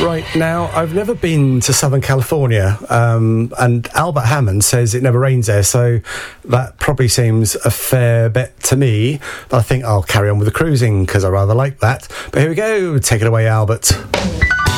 Right, now, I've never been to Southern California, and Albert Hammond says it never rains there, so that probably seems a fair bet to me, but I think I'll carry on with the cruising, because I rather like that. But here we go, take it away, Albert.